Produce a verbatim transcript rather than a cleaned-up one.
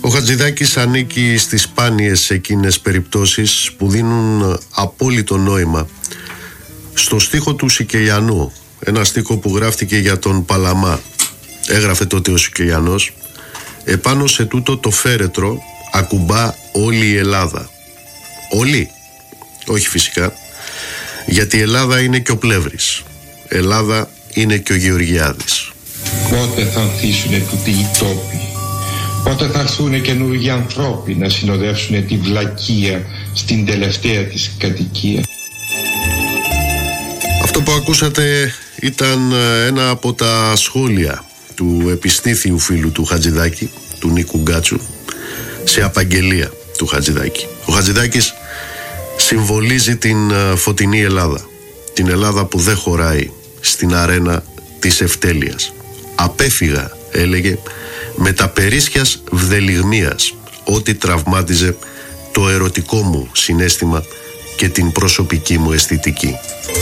Ο Χατζηδάκης ανήκει στις σπάνιες εκείνες περιπτώσεις που δίνουν απόλυτο νόημα στο στίχο του Σικελιανού, ένα στίχο που γράφτηκε για τον Παλαμά. Έγραφε τότε ο Σικελιανός: «Επάνω σε τούτο το φέρετρο ακουμπά όλη η Ελλάδα». Όλη? Όχι φυσικά, γιατί η Ελλάδα είναι και ο Πλεύρης, Ελλάδα είναι και ο Γεωργιάδης. Πότε θα ανθίσουνε τούτοι οι τόποι, πότε θα έρθουνε καινούργιοι ανθρώποι να συνοδεύσουνε τη βλακεία στην τελευταία της κατοικία. Αυτό που ακούσατε ήταν ένα από τα σχόλια του επιστήθιου φίλου του Χατζηδάκη, του Νίκου Γκάτσου, σε απαγγελία του Χατζηδάκη. Ο Χατζηδάκης συμβολίζει την φωτεινή Ελλάδα, την Ελλάδα που δεν χωράει στην αρένα της ευτέλειας. «Απέφυγα», έλεγε, «με τα περίσσιας βδελιγμίας ό,τι τραυμάτιζε το ερωτικό μου συναίσθημα και την προσωπική μου αισθητική».